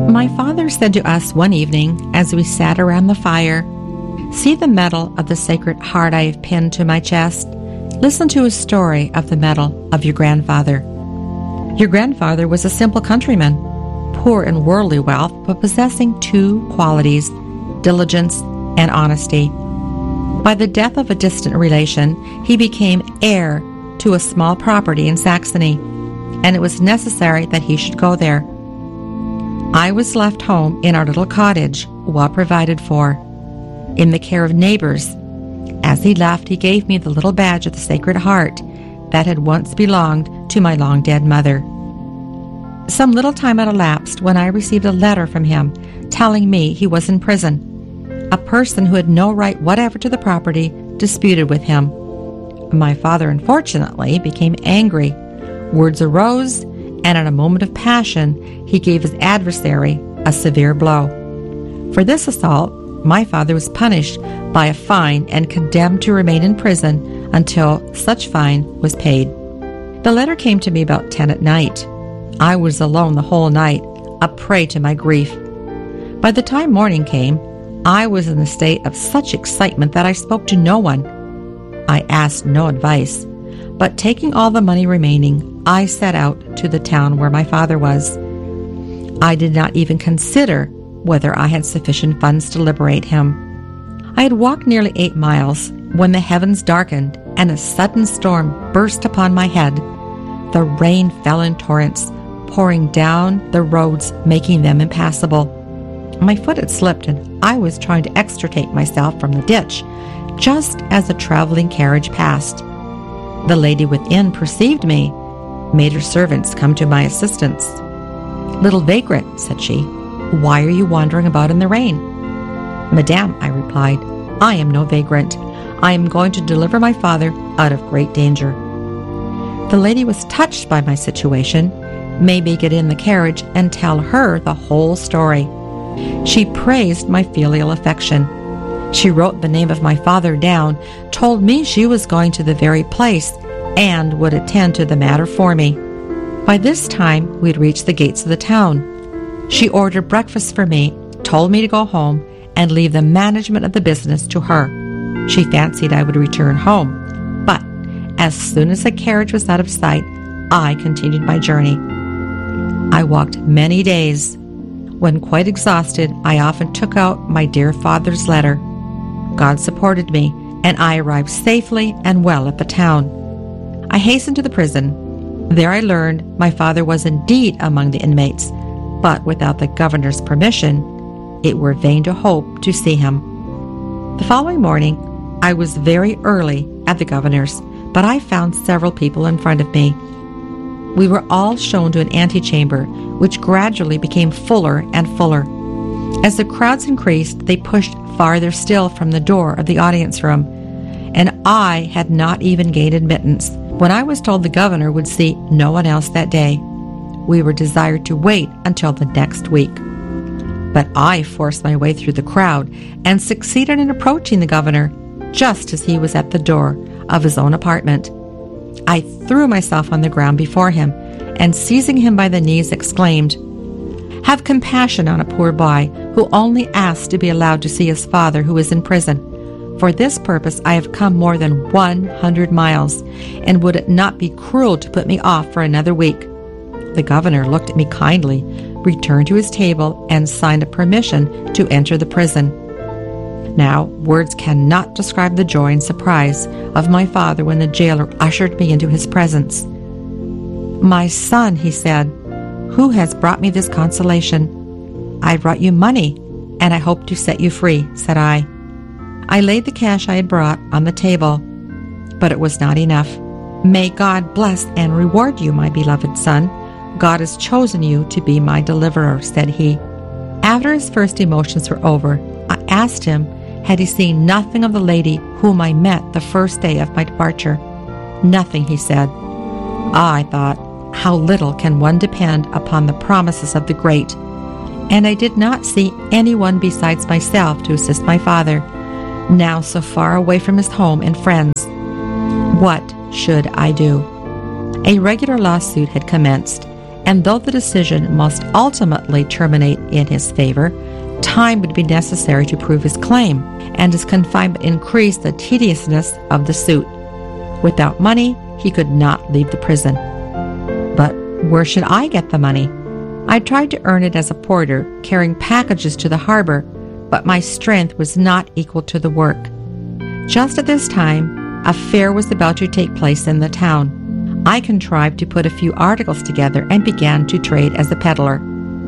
My father said to us one evening as we sat around the fire, "See the medal of the Sacred Heart I have pinned to my chest? Listen to a story of the medal of your grandfather. Your grandfather was a simple countryman, poor in worldly wealth, but possessing two qualities, diligence and honesty. By the death of a distant relation, he became heir to a small property in Saxony, and it was necessary that he should go there. I was left home in our little cottage, well provided for, in the care of neighbors. As he left, he gave me the little badge of the Sacred Heart that had once belonged to my long-dead mother. Some little time had elapsed when I received a letter from him telling me he was in prison. A person who had no right whatever to the property disputed with him. My father, unfortunately, became angry. Words arose, and in a moment of passion, he gave his adversary a severe blow. For this assault, my father was punished by a fine and condemned to remain in prison until such fine was paid. The letter came to me about 10 at night. I was alone the whole night, a prey to my grief. By the time morning came, I was in a state of such excitement that I spoke to no one. I asked no advice, but taking all the money remaining, I set out to the town where my father was. I did not even consider whether I had sufficient funds to liberate him. I had walked nearly 8 miles when the heavens darkened and a sudden storm burst upon my head. The rain fell in torrents, pouring down the roads, making them impassable. My foot had slipped and I was trying to extricate myself from the ditch just as a traveling carriage passed. The lady within perceived me, made her servants come to my assistance. "Little vagrant," said she, "why are you wandering about in the rain?" "Madame," I replied, "I am no vagrant. I am going to deliver my father out of great danger." The lady was touched by my situation, made me get in the carriage and tell her the whole story. She praised my filial affection. She wrote the name of my father down, told me she was going to the very place, and would attend to the matter for me. By this time, we had reached the gates of the town. She ordered breakfast for me, told me to go home, and leave the management of the business to her. She fancied I would return home, but as soon as the carriage was out of sight, I continued my journey. I walked many days. When quite exhausted, I often took out my dear father's letter. God supported me, and I arrived safely and well at the town. I hastened to the prison. There I learned my father was indeed among the inmates, but without the governor's permission, it were vain to hope to see him. The following morning, I was very early at the governor's, but I found several people in front of me. We were all shown to an antechamber, which gradually became fuller and fuller. As the crowds increased, they pushed farther still from the door of the audience room, and I had not even gained admittance when I was told the governor would see no one else that day. We were desired to wait until the next week. But I forced my way through the crowd and succeeded in approaching the governor just as he was at the door of his own apartment. I threw myself on the ground before him and, seizing him by the knees, exclaimed, "Have compassion on a poor boy who only asks to be allowed to see his father who is in prison. For this purpose I have come more than 100 miles, and would it not be cruel to put me off for another week?" The governor looked at me kindly, returned to his table, and signed a permission to enter the prison. Now, words cannot describe the joy and surprise of my father when the jailer ushered me into his presence. "My son," he said, "who has brought me this consolation?" "I brought you money, and I hope to set you free," said I. I laid the cash I had brought on the table, but it was not enough. "May God bless and reward you, my beloved son. God has chosen you to be my deliverer," said he. After his first emotions were over, I asked him, had he seen nothing of the lady whom I met the first day of my departure? "Nothing," he said. Ah, I thought, how little can one depend upon the promises of the great. And I did not see anyone besides myself to assist my father, now so far away from his home and friends. What should I do? A regular lawsuit had commenced, and though the decision must ultimately terminate in his favor, time would be necessary to prove his claim, and his confinement increased the tediousness of the suit. Without money, he could not leave the prison. But where should I get the money? I tried to earn it as a porter, carrying packages to the harbor, but my strength was not equal to the work. Just at this time, a fair was about to take place in the town. I contrived to put a few articles together and began to trade as a peddler.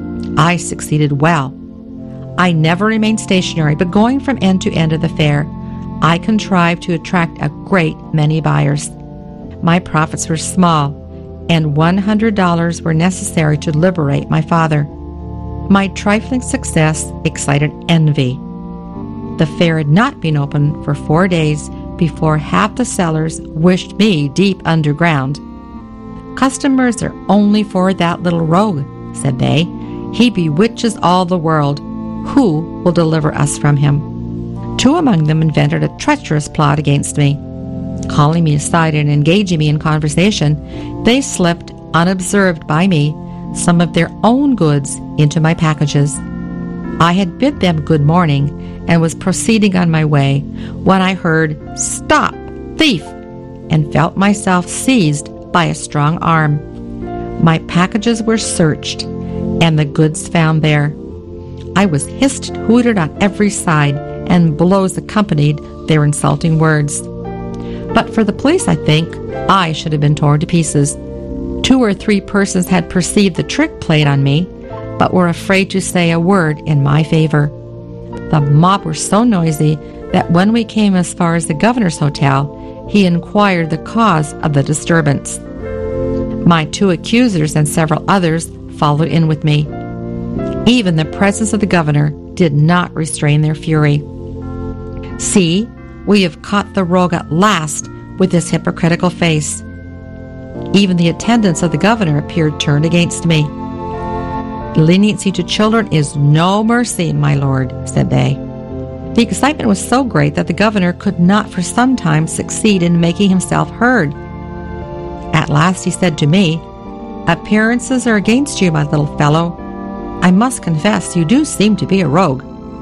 I succeeded well. I never remained stationary, but going from end to end of the fair, I contrived to attract a great many buyers. My profits were small, and $100 were necessary to liberate my father. My trifling success excited envy. The fair had not been open for 4 days before half the sellers wished me deep underground. "Customers are only for that little rogue," said they. "He bewitches all the world. Who will deliver us from him?" 2 among them invented a treacherous plot against me. Calling me aside and engaging me in conversation, they slipped, unobserved by me, some of their own goods into my packages. I had bid them good morning and was proceeding on my way when I heard, "Stop, thief!" and felt myself seized by a strong arm. My packages were searched and the goods found there. I was hissed, hooted on every side, and blows accompanied their insulting words. But for the police, I think, I should have been torn to pieces. 2 or 3 persons had perceived the trick played on me, but were afraid to say a word in my favor. The mob were so noisy that when we came as far as the governor's hotel, he inquired the cause of the disturbance. My 2 accusers and several others followed in with me. Even the presence of the governor did not restrain their fury. "See, we have caught the rogue at last with his hypocritical face." Even the attendants of the governor appeared turned against me. "Leniency to children is no mercy, my lord," said they. The excitement was so great that the governor could not for some time succeed in making himself heard. At last he said to me, "Appearances are against you, my little fellow. I must confess you do seem to be a rogue."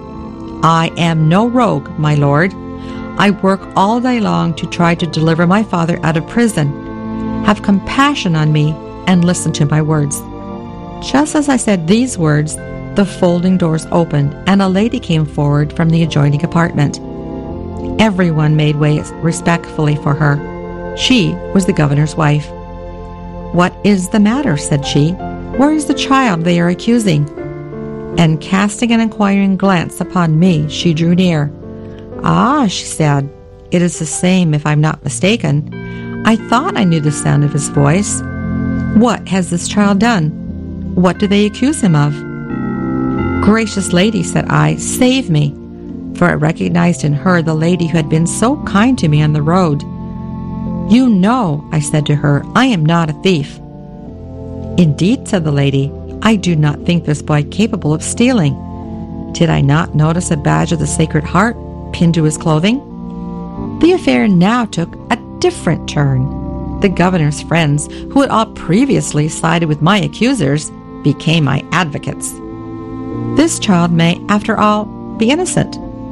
"I am no rogue, my lord. I work all day long to try to deliver my father out of prison. Have compassion on me and listen to my words." Just as I said these words, the folding doors opened and a lady came forward from the adjoining apartment. Everyone made way respectfully for her. She was the governor's wife. "What is the matter?" said she. "Where is the child they are accusing?" And casting an inquiring glance upon me, she drew near. "Ah," she said, "it is the same, if I'm not mistaken. I thought I knew the sound of his voice. What has this child done? What do they accuse him of?" "Gracious lady," said I, "save me," for I recognized in her the lady who had been so kind to me on the road. "You know," I said to her, "I am not a thief." "Indeed," said the lady, "I do not think this boy capable of stealing. Did I not notice a badge of the Sacred Heart pinned to his clothing?" The affair now took a different turn. The governor's friends, who had all previously sided with my accusers, became my advocates. This child may, after all, be innocent.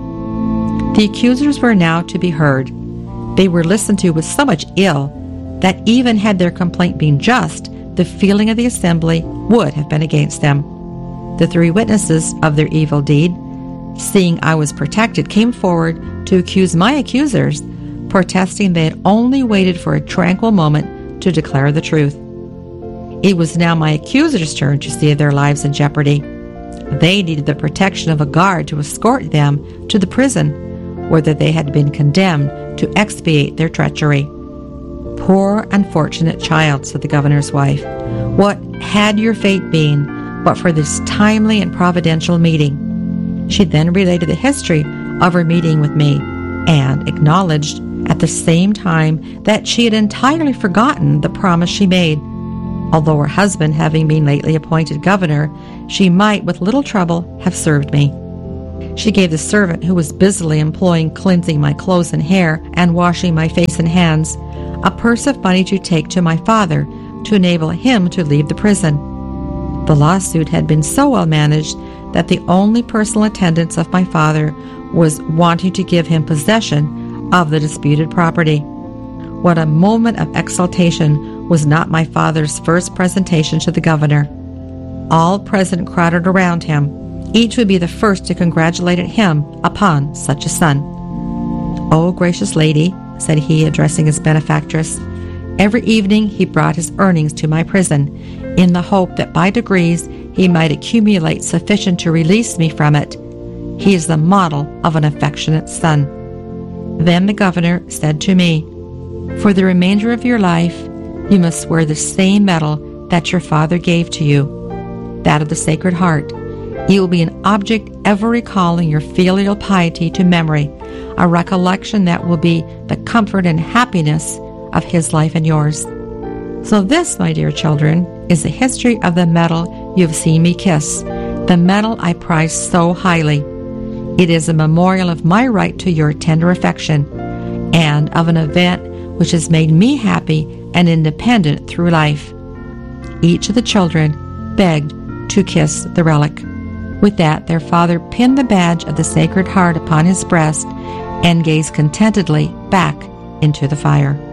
The accusers were now to be heard. They were listened to with so much ill that even had their complaint been just, the feeling of the assembly would have been against them. The 3 witnesses of their evil deed, seeing I was protected, came forward to accuse my accusers, protesting they had only waited for a tranquil moment to declare the truth. It was now my accusers' turn to see their lives in jeopardy. They needed the protection of a guard to escort them to the prison, whether they had been condemned to expiate their treachery. "Poor unfortunate child," said the governor's wife. "What had your fate been but for this timely and providential meeting?" She then related the history of her meeting with me and acknowledged at the same time that she had entirely forgotten the promise she made. Although her husband having been lately appointed governor, she might with little trouble have served me. She gave the servant who was busily employing cleansing my clothes and hair and washing my face and hands a purse of money to take to my father to enable him to leave the prison. The lawsuit had been so well managed that the only personal attendance of my father was wanting to give him possession of the disputed property. What a moment of exultation was not my father's first presentation to the governor. All present crowded around him. Each would be the first to congratulate him upon such a son. "Oh, gracious lady," said he, addressing his benefactress, "every evening he brought his earnings to my prison, in the hope that by degrees he might accumulate sufficient to release me from it. He is the model of an affectionate son." Then the governor said to me, "For the remainder of your life, you must wear the same medal that your father gave to you, that of the Sacred Heart. It will be an object ever recalling your filial piety to memory, a recollection that will be the comfort and happiness of his life and yours." So this, my dear children, is the history of the medal you have seen me kiss, the medal I prize so highly. It is a memorial of my right to your tender affection, and of an event which has made me happy and independent through life. Each of the children begged to kiss the relic. With that, their father pinned the badge of the Sacred Heart upon his breast and gazed contentedly back into the fire.